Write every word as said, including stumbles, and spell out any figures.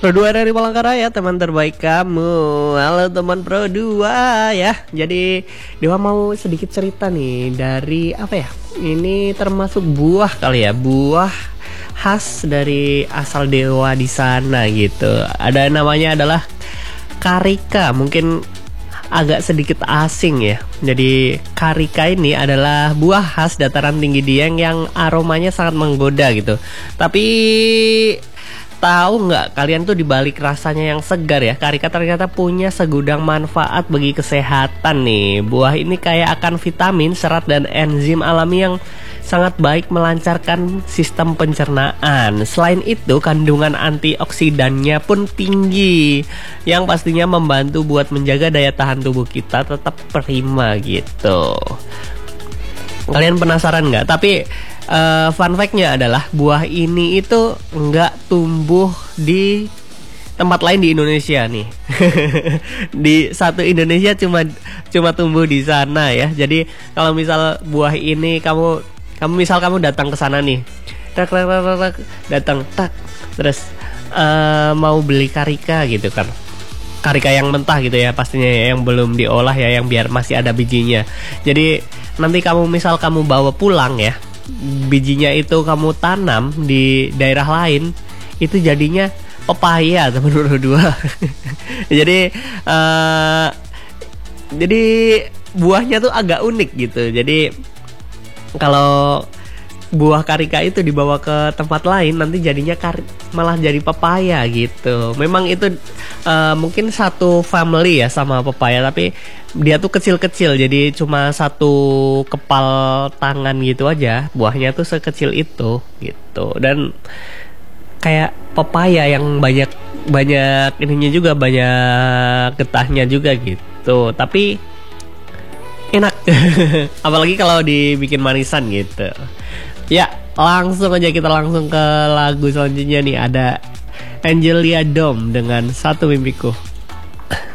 Pro dua dari Palangkaraya, teman terbaik kamu. Halo teman Pro dua ya. Jadi Dewa mau sedikit cerita nih dari apa ya? Ini termasuk buah kali ya, buah khas dari asal Dewa di sana gitu. Ada namanya adalah karika. Mungkin agak sedikit asing ya. Jadi karika ini adalah buah khas dataran tinggi Dieng yang aromanya sangat menggoda gitu. Tapi tahu nggak kalian tuh dibalik rasanya yang segar ya, karika ternyata punya segudang manfaat bagi kesehatan nih. Buah ini kaya akan vitamin, serat, dan enzim alami yang sangat baik melancarkan sistem pencernaan. Selain itu, kandungan antioksidannya pun tinggi, yang pastinya membantu buat menjaga daya tahan tubuh kita tetap prima gitu. Kalian penasaran nggak? Tapi uh, fun fact-nya adalah buah ini itu nggak tumbuh di tempat lain di Indonesia nih. Di satu Indonesia cuma cuma tumbuh di sana ya. Jadi kalau misal buah ini kamu kamu misal kamu datang ke sana nih, tak tak tak tak, tak datang tak terus uh, mau beli karika gitu kan. Karika yang mentah gitu ya pastinya ya, yang belum diolah ya, yang biar masih ada bijinya. Jadi nanti kamu misal kamu bawa pulang ya, bijinya itu kamu tanam di daerah lain, itu jadinya pepaya teman dua. Jadi uh, jadi buahnya tuh agak unik gitu. Jadi kalau buah karika itu dibawa ke tempat lain, nanti jadinya kar malah jadi pepaya gitu. Memang itu uh, mungkin satu family ya sama pepaya, tapi dia tuh kecil-kecil, jadi cuma satu kepal tangan gitu aja. Buahnya tuh sekecil itu gitu. Dan kayak pepaya yang banyak banyak ininya juga, banyak getahnya juga gitu. Tapi enak. Apalagi kalau dibikin manisan gitu. Ya, langsung aja kita langsung ke lagu selanjutnya nih. Ada Angelia Dom dengan Satu Mimpiku.